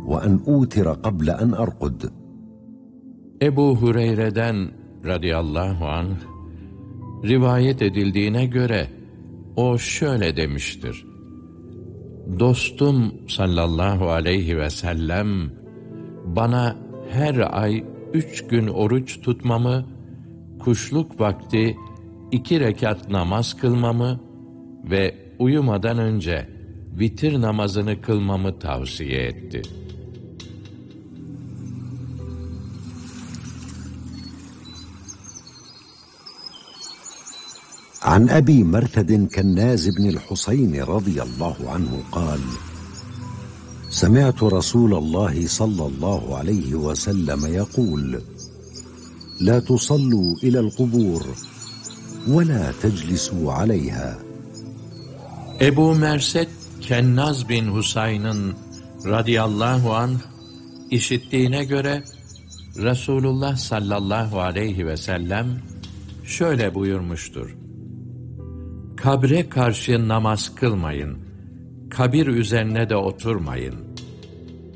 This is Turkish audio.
وأن أوتر قبل أن أرقد. Ebu Hureyre'den radıyallahu anh rivayet edildiğine göre o şöyle demiştir: Dostum sallallahu aleyhi ve sellem bana her ay 3 gün oruç tutmamı, kuşluk vakti 2 rekat namaz kılmamı ve uyumadan önce vitir namazını kılmamı tavsiye etti. عن أبي مرثد كناز بن الحسين رضي الله عنه قال: سمعت رسول الله صلى الله عليه وسلم يقول: لا تصلوا إلى القبور ولا تجلسوا عليها. Ebu Merset Kennaz bin Husayn'ın radıyallahu anh işittiğine göre Resulullah sallallahu aleyhi ve sellem şöyle buyurmuştur: Kabre karşı namaz kılmayın, kabir üzerine de oturmayın.